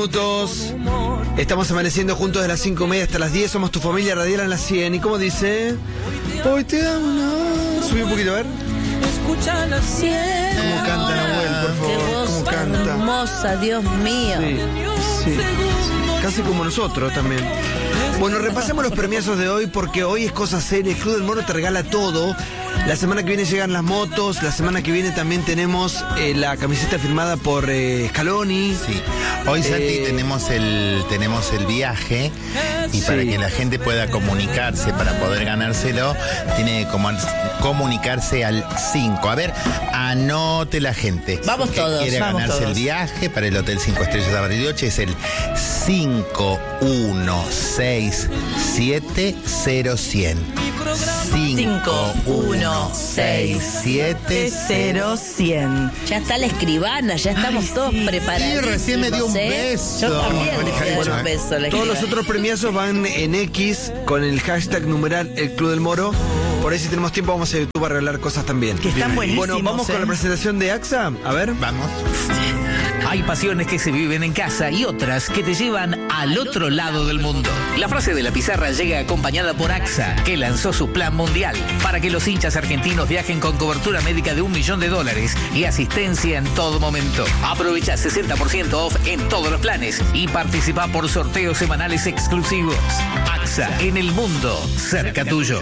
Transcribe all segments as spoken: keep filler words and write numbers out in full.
minutos. Estamos amaneciendo juntos de las cinco y media hasta las diez. Somos tu familia radial en las cien. ¿Y cómo dice? Hoy te amo. No. Subí un poquito, a ver. Escucha las cien. ¿Cómo canta Nahuel, por favor? Qué voz ¿Cómo tan canta? hermosa, Dios mío. Sí, sí. Casi como nosotros también. Bueno, repasemos los premiazos de hoy porque hoy es cosa seria. El Club del Moro te regala todo. La semana que viene llegan las motos. La semana que viene también tenemos eh, la camiseta firmada por eh, Scaloni. Sí. Hoy, Santi, Eh, tenemos el tenemos el viaje y Sí. para que la gente pueda comunicarse, para poder ganárselo, tiene que comu- comunicarse al cinco. A ver, anote la gente. Vamos que todos, quiere vamos ganarse todos. el viaje para el Hotel cinco Estrellas de Bariloche es el cinco uno seis siete cero cien. cinco uno seis siete cero cien. Ya está la escribana, ya estamos Ay, todos sí. preparados. Y recién me dio un beso. Yo también Bueno, le fui a dar bueno, un beso. a la Todos los escribana. otros premiazos van en X con el hashtag numeral El Club del Moro. Por ahí si tenemos tiempo vamos a YouTube a regalar cosas también. Que están buenísimos. Bueno, vamos con ¿eh? la presentación de AXA. A ver. Vamos. Hay pasiones que se viven en casa y otras que te llevan al otro lado del mundo. La frase de la pizarra llega acompañada por AXA, que lanzó su plan mundial para que los hinchas argentinos viajen con cobertura médica de un millón de dólares y asistencia en todo momento. Aprovecha sesenta por ciento off en todos los planes y participa por sorteos semanales exclusivos. AXA, en el mundo, cerca tuyo.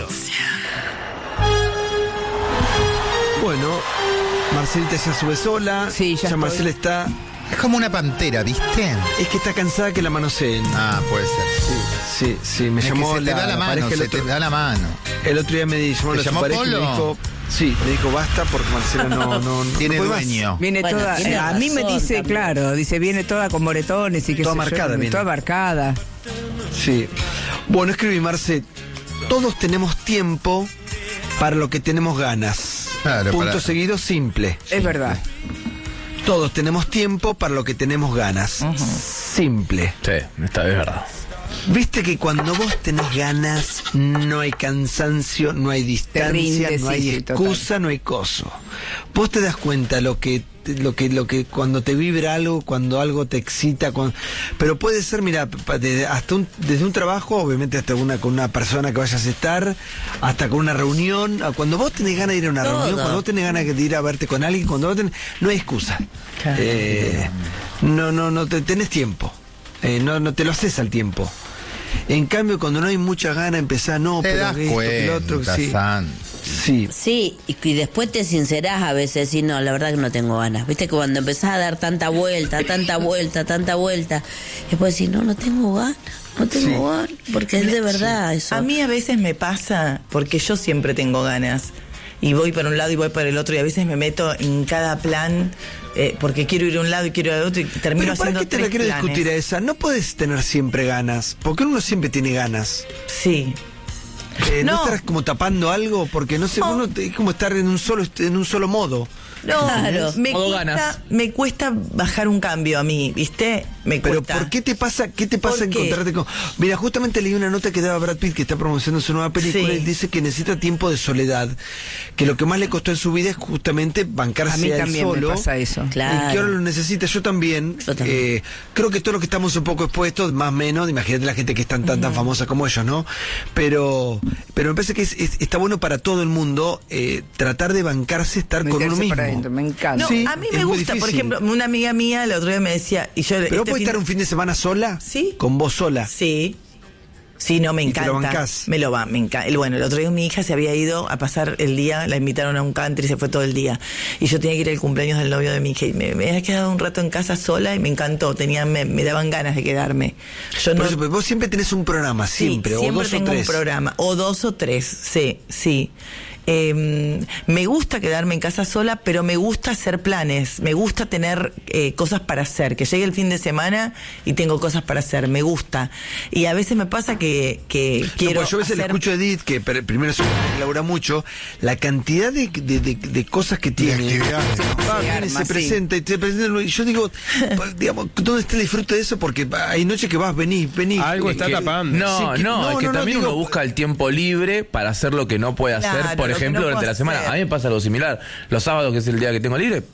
Bueno, Marcelita ya sube sola. Sí, ya Ya estoy. Marcela está. Es como una pantera, ¿viste? Es que está cansada que la manoseen. Ah, puede ser. Sí, sí, me Es que llamó se te la, da la mano, pareja el se otro, te da la mano. el otro día me llamó ¿Te la su llamó pareja y me Polo? dijo. Sí, me dijo basta porque Marcela no, no, no Tiene puede más. dueño. Viene Bueno, toda, tiene a mí me razón dice, también. claro, dice, viene toda con moretones y que Toda marcada viene. toda marcada. Sí. Bueno, escribí Marce. Todos tenemos tiempo para lo que tenemos ganas. Claro, Punto para- seguido simple. Es verdad. Todos tenemos tiempo para lo que tenemos ganas. Simple. Sí, esta vez es verdad. Viste que cuando vos tenés ganas, no hay cansancio, no hay distancia, rinde, no sí, hay sí, excusa, no hay coso. Vos te das cuenta lo que, lo que, lo que cuando te vibra algo, cuando algo te excita, cuando, pero puede ser, mira, pa- desde, hasta un, desde un trabajo, obviamente hasta una, con una persona que vayas a estar, hasta con una reunión. a Cuando vos tenés ganas de ir a una Todo. reunión, cuando vos tenés ganas de ir a verte con alguien, cuando vos tenés, no hay excusa. Eh, no, no, no te, tenés tiempo. Eh, no, no te lo haces al tiempo. En cambio, cuando no hay mucha gana, empezás, no, Te pero das esto, que lo otro, cuenta, sí. San. Sí. Sí, y, y después te sincerás a veces y no, la verdad que no tengo ganas. Viste que cuando empezás a dar tanta vuelta, tanta vuelta, tanta vuelta, después decís, no, no tengo ganas, no tengo ganas, porque es de verdad eso. A mí a veces me pasa, porque yo siempre tengo ganas, y voy para un lado y voy para el otro, y a veces me meto en cada plan, eh, porque quiero ir a un lado y quiero ir al otro, y termino Pero ¿para haciendo qué te la tres quiero planes. discutir a esa? No puedes tener siempre ganas, porque uno siempre tiene ganas. Sí. Eh, ¿no? No. estás como tapando algo? Porque no sé, No. uno te- es como estar en un solo, en un solo modo. No, Claro. me Modo cuesta, ganas. me cuesta bajar un cambio a mí, ¿viste? Me Pero cuesta. ¿por qué te pasa, qué te pasa ¿Por qué? encontrarte con...? Mira, justamente leí una nota que daba Brad Pitt, que está promocionando su nueva película, Sí. y dice que necesita tiempo de soledad, que lo que más le costó en su vida es justamente bancarse A mí él también me solo. pasa eso. Claro. Y que ahora lo necesita, yo también. Yo también. Eh, creo que todos los que estamos un poco expuestos, más o menos, imagínate la gente que es tan, tan, tan famosa como ellos, ¿no? Pero, pero me parece que es- es- está bueno para todo el mundo eh, tratar de bancarse estar con uno Meterse mismo. para adentro, me encanta. No, Sí, a mí es me muy gusta, por difícil. ejemplo, una amiga mía el otro día me decía, y yo Pero este vos podés fin- estar un fin de semana sola. Sí. Con vos sola. Sí. Sí, no, me ¿Y te encanta. lo bancás? Me lo va, me encanta. Bueno, el otro día mi hija se había ido a pasar el día, la invitaron a un country y se fue todo el día. Y yo tenía que ir al cumpleaños del novio de mi hija y me, me había quedado un rato en casa sola y me encantó. Tenía, me, me daban ganas de quedarme. Yo Por no, eso, pero vos siempre tenés un programa, sí, siempre, o siempre dos tengo o tres. un programa, o dos o tres, sí, sí. Eh, me gusta quedarme en casa sola, pero me gusta hacer planes, me gusta tener eh, cosas para hacer, que llegue el fin de semana y tengo cosas para hacer, me gusta. Y a veces me pasa que, que No, quiero pues yo a veces le hacer- escucho a Edith, que per- primero es una que labura mucho, la cantidad de, de, de- de cosas que tiene. actividades, ¿no? Va, Se viene, arma, se sí. presenta y se presenta. Y yo digo, pa- digamos, ¿dónde está el disfrute de eso? Porque hay noches que vas, venís, venís. Algo eh, está que- tapando. No, sí, que- no, es que no, no, también digo, uno busca el tiempo libre para hacer lo que no puede hacer, Claro, por lo que ejemplo, no durante puedo la semana. hacer. A mí me pasa algo similar. Los sábados, que es el día que tengo libre,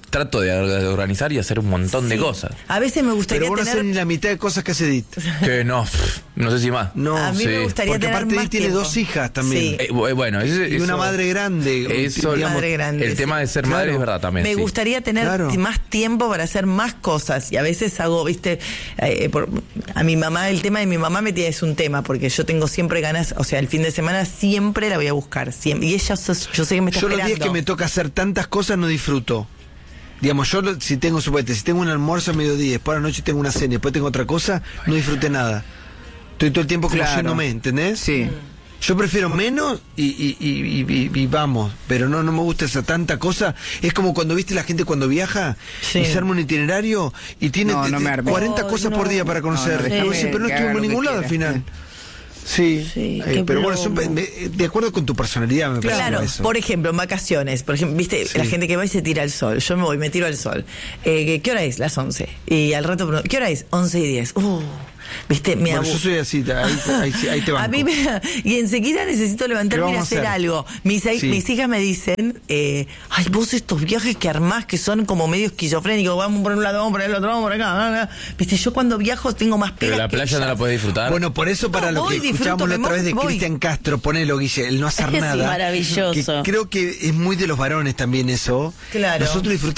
trato de, de organizar y hacer un montón de Sí. cosas. A veces me gustaría Pero vos no tener... haces ni la mitad de cosas que hace Edith. Que no, pff, no sé si más. No, a mí sí. me gustaría porque tener aparte más Edith tiene tiempo. dos hijas también. Sí. Eh, bu- bueno, ese- Y una eso- madre grande. Eso, digamos, Madre grande, el sí. tema de ser Claro. madre es verdad también. Me sí. gustaría tener Claro. más tiempo para hacer más cosas y a veces hago, viste, eh, por- a mi mamá, el tema de mi mamá me tiene, es un tema porque yo tengo siempre ganas, o sea, el fin de semana siempre la voy a buscar, siempre, y ella so- yo sé que me está Yo los esperando. días que me toca hacer tantas cosas no disfruto. Digamos, yo lo- si tengo supuesto, si tengo un almuerzo a mediodía, después a la noche tengo una cena, después tengo otra cosa, no disfruté nada. Estoy todo el tiempo como Claro. yéndome, ¿entendés? Sí. Yo prefiero menos y, y, y, y- y- y vamos, pero no, no me gusta esa tanta cosa. Es como cuando viste la gente cuando viaja Sí. y se arma un itinerario y tiene No, no te- me arme. cuarenta Ay, cosas no. por día para conocer. No, no, Y vos déjame decís, pero no que estuvo haga en lo que ningún lado al quiera. final. Sí, Sí, eh, qué pero bueno, plomo. son- me- de acuerdo con tu personalidad, me parece Claro, eso. por ejemplo, en vacaciones, por ejemplo, viste, Sí. la gente que va y se tira al sol, yo me voy, me tiro al sol. Eh, ¿Qué hora es? Las once. Y al rato, ¿qué hora es? once y diez. Uh, viste, me Bueno, abu- yo soy así, ahí, ahí, ahí te banco. A mí me, y enseguida necesito ¿Qué levantarme y vamos a hacer hacer? algo. Mis, hi- Sí. mis hijas me dicen, eh, ay, vos estos viajes que armás que son como medio esquizofrénicos, vamos por un lado, vamos por el otro, vamos por acá, acá, acá. Viste, yo cuando viajo tengo más Pero pegas la que playa no ellas. la puedes disfrutar. Bueno, por eso para No, lo voy, que disfruto, escuchamos la me otra vez de voy. Cristian Castro, ponelo, Guille, el no hacer Sí, nada. maravilloso. Que creo que es muy de los varones también eso. Claro. Nosotros disfrutamos